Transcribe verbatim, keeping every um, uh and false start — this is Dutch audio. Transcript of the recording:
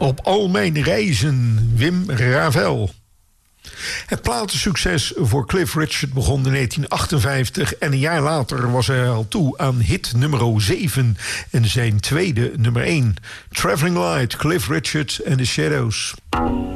Op al mijn reizen, Wim Ravel. Het platensucces voor Cliff Richard begon in negentien achtenvijftig... en een jaar later was hij al toe aan hit nummer zeven... en zijn tweede nummer één. Traveling Light, Cliff Richard and the Shadows.